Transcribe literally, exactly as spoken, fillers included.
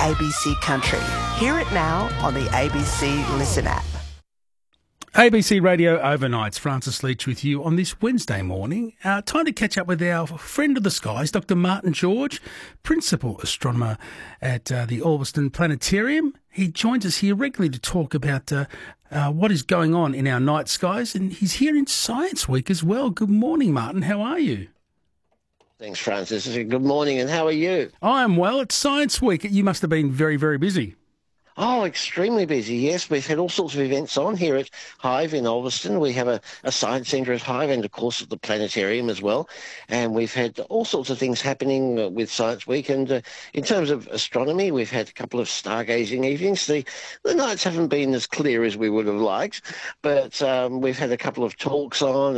A B C Country. Hear it now on the A B C Listen app. A B C Radio Overnights. Francis Leach with you on this Wednesday morning. Uh, time to catch up with our friend of the skies, Doctor Martin George, Principal Astronomer at uh, the Alveston Planetarium. He joins us here regularly to talk about uh, uh, what is going on in our night skies, and he's here in Science Week as well. Good morning, Martin. How are you? Thanks, Francis. Good morning, and how are you? I am well. It's Science Week. You must have been very, very busy. Oh, extremely busy, yes. We've had all sorts of events on here at Hive in Alveston. We have a, a science centre at Hive and, of course, at the planetarium as well. And we've had all sorts of things happening uh, with Science Week. And uh, in terms of astronomy, we've had a couple of stargazing evenings. The, the nights haven't been as clear as we would have liked, but um, we've had a couple of talks on